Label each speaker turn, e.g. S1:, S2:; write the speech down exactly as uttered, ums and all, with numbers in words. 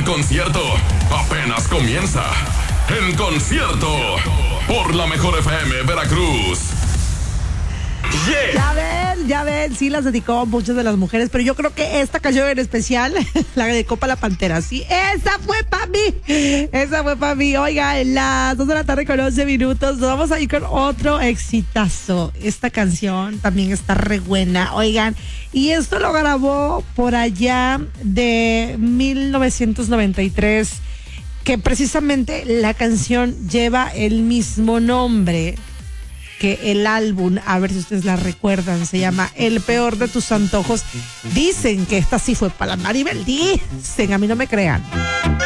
S1: concierto apenas comienza. En concierto por la Mejor F M Veracruz.
S2: Yeah. Ya ven, ya ven, sí las dedicó a muchas de las mujeres, pero yo creo que esta canción en especial la dedicó para la Pantera. Sí, esa fue para mí, esa fue para mí. Oiga, en las dos de la tarde con once minutos, nos vamos a ir con otro exitazo. Esta canción también está re buena, oigan, y esto lo grabó por allá de mil novecientos noventa y tres, que precisamente la canción lleva el mismo nombre que el álbum, a ver si ustedes la recuerdan, se llama El Peor de Tus Antojos. Dicen que esta sí fue para la Maribel, dicen, a mí no me crean.